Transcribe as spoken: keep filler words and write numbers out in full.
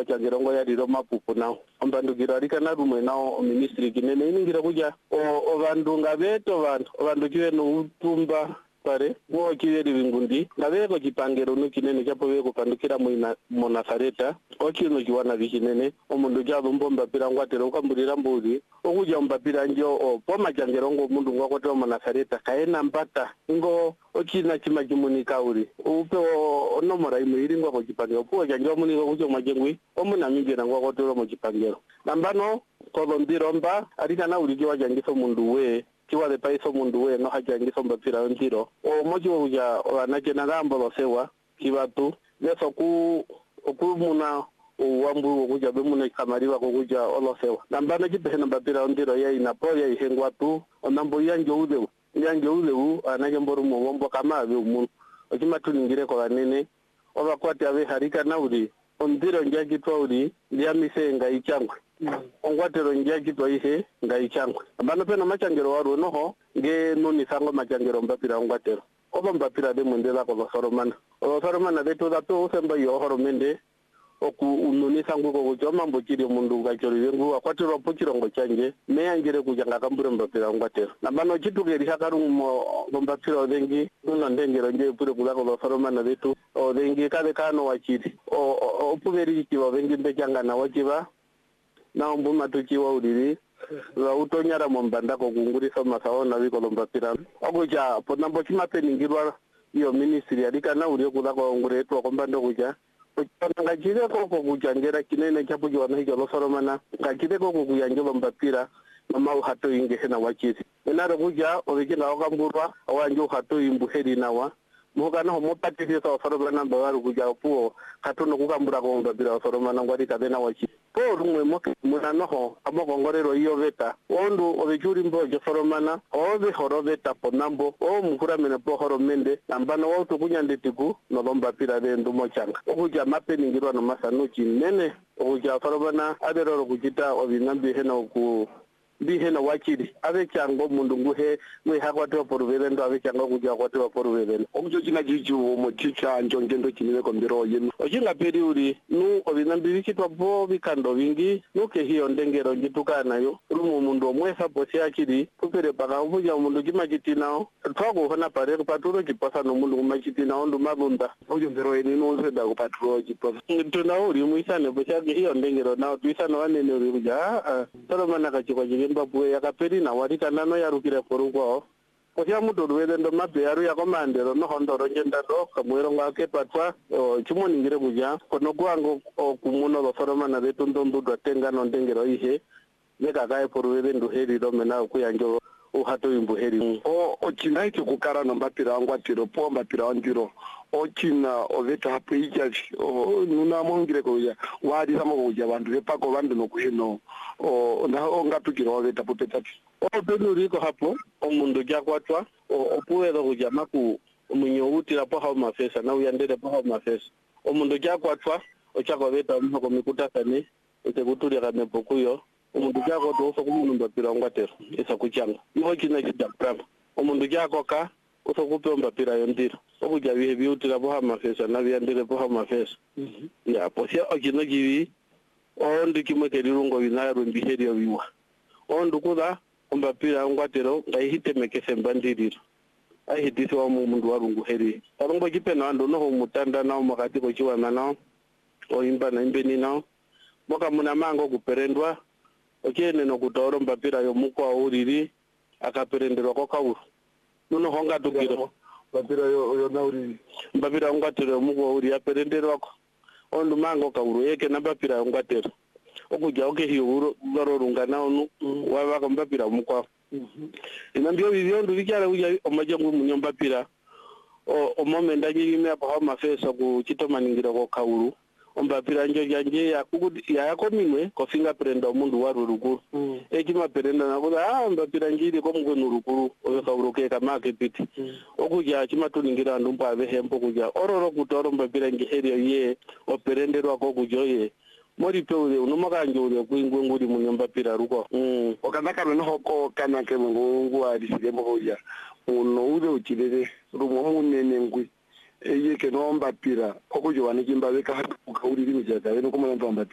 wachagerongo ya riro mapupu nao ombandukira rikana rumwe nao ministry kinene iningira kuja o vandu ngaveto vandu vandu kiwe no utumba pare wo kiwe rivingundi ngaveko chipangero no kinene chapo veko pandukira muina monasareta okino kiwana vikinene omundu kyavumbo mbapira ngwatero ukamburira mburi okuja mbapira njo o poma changerongo mundu ngwakotero monasareta kaena mbata ngo okina chima kimunika uri upe onomora imwe iringwa ko chipangero po chanjo muniko kucho majengwi omuna mingira ngwakotero mo chipangero nambano kolondiromba arikana uri kiwa changiso mundu we kiwa de paiso mundu we no hajangiso mbapira ntiro o moji uja oanaje nagambo losewa kibatu leso ku okumuna uwambu okuja bemuna kamariwa kokuja olosewa nambana kipehena mbapira ntiro ya inapo ya ihengwa tu onambo yanjo ude yanjo ude anaje mboru mu wombo kama abe umuntu okimatuningire ko banene obakwati abe harika nauri ondiro njaki twauri ndiamisenga ichangwe ongwatero njaki twaise ngaichangwe abana pena machangero waro noho nge noni sango machangero mbapira ongwatero oba mbapira de mwendela ko soromana o soromana de toda to semba yo horomende oku unoni sango ko kujoma mbokiri mundu ngachori ngu akwatero pochirongo chanje meyangire kujanga kambure mbapira ongwatero nabano chitugeri hakarumo mbapira odengi nuno ndengero nje pure kula ko soromana de to odengi kale kano wachiri o opugeri kiwa bengi mbechanga na wachiba na ombuma tuchiwa uriri la utonyara mombanda ko kungurisa masaona biko lombapira okuja ponambo chimapeningirwa iyo ministry alika na uri kula ko nguretu kombando kuja ngajire ko ko kujangera kinene chapo jwana hijo lo soromana ngajire ko ko kuyanjolo mbapira mama uhato inge hena wachiri enaro kuja origina okamburwa awanjo hato imbuheri nawa muka no mopatisi so soromana bawaru kuja puo hatuno kukambura ko mbapira soromana ngwadi kadena wachi po rumwe mo muna noho amoko ngorero iyo veta ondu obechuri mbojo soromana obe horoveta ponambo o mukura mene po horomende nambano wo tukunyandetiku no lombapira de ndumo changa okuja mapeningirwa no masanuchi nene okuja soromana aberoro kujita obinambi hena ku bihena wachiri ave chango mundu nguhe mwe hakwatwa poruvendo ave chango kuja kwatwa poruvendo okujo china chichu mo chicha njongendo chinile kombiro yenu ochinga peri uri nu obinambiri kitwa po bikando vingi nuke hiyo ndengero njituka nayo rumu mundu omwesa posi achiri kupere paka ubuja mundu kimachitinao twako hona pare kupaturo chiposa no mundu kumachitinao ndu magunda ojo mbiro yenu no seda kupaturo chiposa tuna uri muisane posi hiyo ndengero nao tuisana wanene uri kuja ah soromana kachiko Zimbabwe yakaperi na warika nano yarukire porungwa Osia mudu wede ndo mabe yaru ya komandero no hondoro njenda do kamwero ngake patwa chumo ningire kuja kono gwango kumuno lo soromana betu ndo mbudu atenga no ndengero ihe neka kae poru wede ndo heri do mena kuyanjo uhato imbu heri o ochina iki kukara no mbapira wangu atiro po mbapira wanjiro ochina oveta hapo ijaji o nuna mwongire kuja wadi sama kuja bandu vepako bandu no kuhino o na ongatukira oveta popetati o penu riko hapo omundu jakwatwa opuweza kuja maku umunyowutira po hao mafesa na uyandere po hao mafesa omundu jakwatwa ochako veta mhoko mikutakane utekuturi kame pokuyo omundu jako to kumundu mbapira ngwatero isa kuchanga iho china chidaprava omundu jako ka usokupe mbapira yondiro okuja bihe biutira po hao mafesa na uyandere po hao mafesa ya posia ochino jivi ondi kimweke rirungo vinaro mbiheri oviwa ondu kuda mbapira ngwatero ngaihite mekese mbandiriro ahitisi wa mundu warungu heri arungo kipena ando no mutanda na makati ko chiwana na oimba na imbeni na boka muna mango kuperendwa okene no kutoro mbapira yo mukwa uriri akaperenderwa ko kawu nuno honga tukiro mbapira yo yo na uriri mbapira ngwatero mukwa uri aperenderwa ko ondu mango kawuru yeke na mbapira ngwatero okuja oke hiyo garorunga na onu waba kambapira mukwa inambio bibyondo bikyala kuja omaje ngo munyombapira o omomenda nyirime apa mafesa ku chitomaningiro ko kauru ombapira njo janje ya kugudi ya yakominwe ko fingerprint omundu warurukuru ekima perenda nakuda ah mbapira njiri ko mungwe nurukuru oyo kawuruke kamake piti okuja chimatuningira ndumpa abe hempo kuja ororo kutoro mbapira ngi area ye operenderwa ko kujoye mori peule unomakanjule kuingwe ngudi munyombapira ruko mm okandaka no hoko kana ke mungu ari siremo hoya uno ure uchirere rumo munene ngwi eye ke no mbapira okujo wanikimba beka hatu kauri limijata beno komona mbapira